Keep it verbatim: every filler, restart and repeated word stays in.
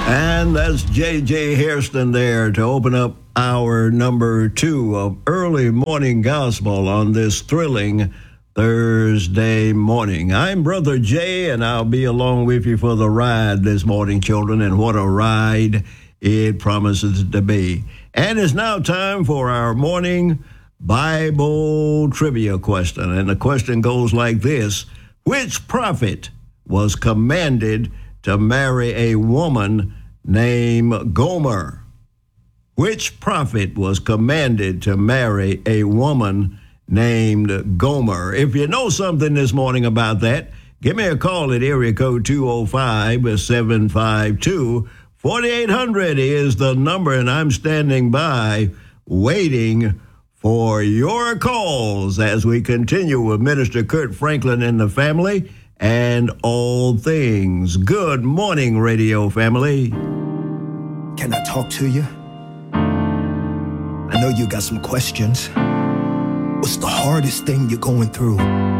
And that's J J Hairston there to open up hour number two of Early Morning Gospel on this thrilling Thursday morning. I'm Brother Jay, and I'll be along with you for the ride this morning, children, and what a ride it promises to be. And it's now time for our morning Bible trivia question. And the question goes like this: which prophet was commanded to marry a woman named Gomer? Which prophet was commanded to marry a woman named Gomer? If you know something this morning about that, give me a call at area code two oh five, seven five two, four eight hundred is the number, and I'm standing by waiting for your calls as we continue with Minister Kurt Franklin and the family and all things. Good morning, radio family. Can I talk to you? I know you got some questions. What's the hardest thing you're going through?